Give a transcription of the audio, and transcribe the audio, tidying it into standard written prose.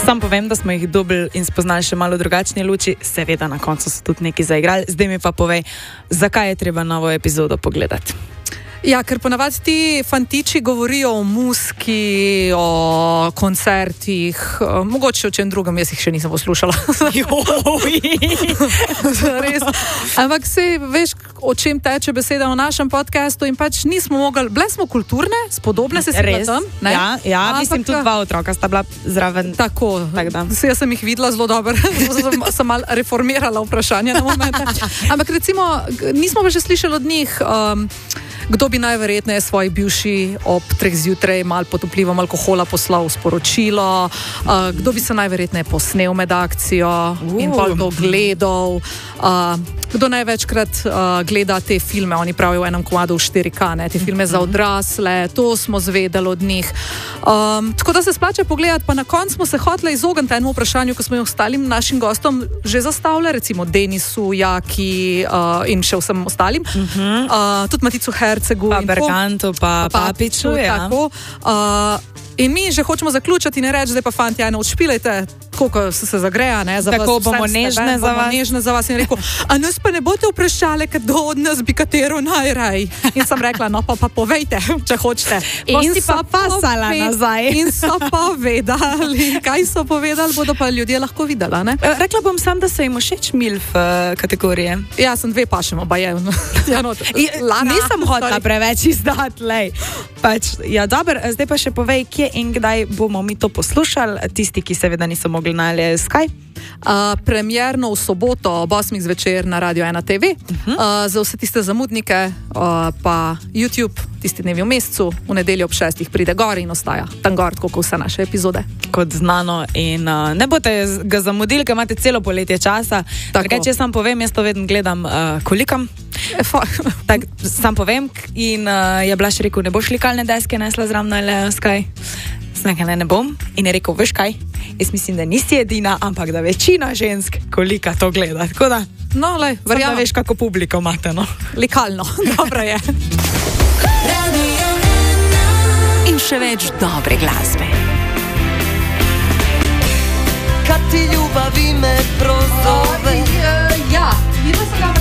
Sam povem, da smo jih dobili in spoznali še malo drugačne luči, seveda na koncu so tudi neki zaigrali. Zdaj mi pa povej, zakaj je treba novo epizodo pogledati? Ja, ker ponavadi ti fantiči govorijo o muziki, o koncertih, mogoče o čem drugem, jaz jih še nisem poslušala. Res. Ampak sej veš, o čem teče beseda v našem podcastu in pač nismo mogli, bile smo kulturne, spodobne se si bila tam. Ne? Ja, mislim, tudi dva otroka sta bila zraven. Tako, jaz sem jih videla zelo dobro, sem malo reformirala vprašanje na moment. Ampak recimo, nismo pa še slišali od njih, kdo bi najverjetneje svoji bivši ob 3 zjutraj mal pod vplivom alkohola poslal sporočilo, kdo bi se najverjetneje posnel med akcijo in pa kdo gledal, kdo največkrat gleda te filme, oni pravijo v enem komadu v 4K, ne, te filme za odrasle, to smo zvedeli od njih. Tako da se splača pogledati, pa na koncu smo se hoteli izogniti enemu vprašanju, ko smo jih ostalim našim gostom že zastavljali, recimo Denisu, Jaki in še vsem ostalim, tudi Maticu Hercegu pa Bergantu, pa Papiču, ja. Tako. In mi že hočemo zaključiti in reči, zdaj pa fanti, ajno odšpilajte, koliko se zagreja, ne, za tako vas. Bomo nežne za vas. Nežne za vas. In rekel, a nas pa ne boste vprašali, kdo od nas bi katero najraj. In sem rekla, no pa povejte, če hočete. In si pa pasala nazaj. In so povedali, kaj so povedali, bodo pa ljudje lahko videla, ne. Rekla bom sam, da se jim všeč MILF kategorije. Ja, sem 2 pašemo, ba je. Nisem hotela preveč izdati, lej. Pač, ja, dobro, zdaj pa še povej, kje in kdaj bomo mi to poslušali, tisti, ki seveda niso mogli najti Sky. Premierno v soboto ob 8 zvečer na Radio 1 TV, za vse tiste zamudnike, pa YouTube, tisti dnevi v mesecu, v nedeljo ob 6 pride gor in ostaja tam gor, tako kot vse naše epizode. Kot znano in ne boste ga zamudili, ker imate celo poletje časa. Tako, če sam povem, jaz to vedno gledam kolikam. Tak, sam povem in je Blaž rekel, ne boš likalne deske nesla zraven na Sky? Nekaj ne bom in je rekel, veš kaj, jaz mislim, da nisi edina, ampak da večina žensk kolika to gleda, tako da no, lej, verjamem, veš kako publiko imate, no. Likalno, dobro je. In še več dobre glasbe. Kad ti ljubavi me prozove. Ja, videla sem ga